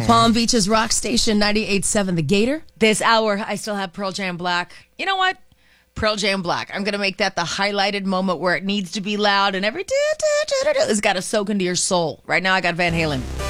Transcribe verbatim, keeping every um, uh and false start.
Palm Beach's rock station ninety-eight point seven, The Gator. This hour, I still have Pearl Jam Black. You know what? Pearl Jam Black. I'm going to make that the highlighted moment where it needs to be loud and every it's got to soak into your soul. Right now, I got Van Halen.